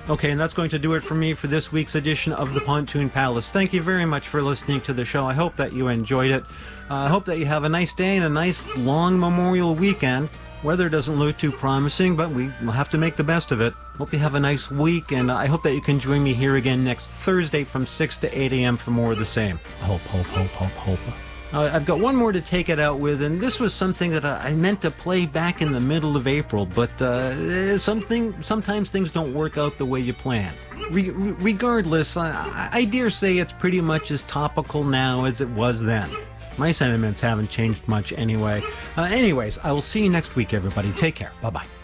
Okay, and that's going to do it for me for this week's edition of the Pontoon Palace. Thank you very much for listening to the show. I hope that you enjoyed it. I hope that you have a nice day and a nice long Memorial weekend. Weather doesn't look too promising, but we will have to make the best of it. Hope you have a nice week, and I hope that you can join me here again next Thursday from 6 to 8 a.m. for more of the same. Hope. I've got one more to take it out with, and this was something that I meant to play back in the middle of April, but sometimes things don't work out the way you plan. Regardless, I dare say it's pretty much as topical now as it was then. My sentiments haven't changed much anyway. Anyways, I will see you next week, everybody. Take care. Bye-bye.